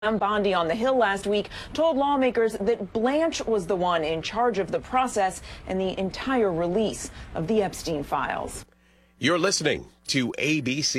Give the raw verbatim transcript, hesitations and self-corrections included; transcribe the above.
Bondi on the Hill last week told lawmakers that Blanche was the one in charge of the process and the entire release of the Epstein files. You're listening to A B C.